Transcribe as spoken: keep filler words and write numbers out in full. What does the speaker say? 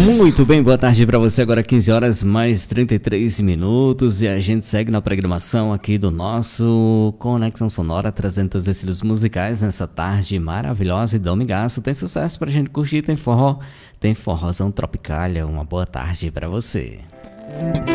Muito bem, boa tarde para você. Agora quinze horas mais trinta e três minutos e a gente segue na programação aqui do nosso Conexão Sonora, trazendo todos esses estilos musicais nessa tarde maravilhosa e domingaço. Tem sucesso pra gente curtir, tem forró, tem forrozão tropicalha. Uma boa tarde para você.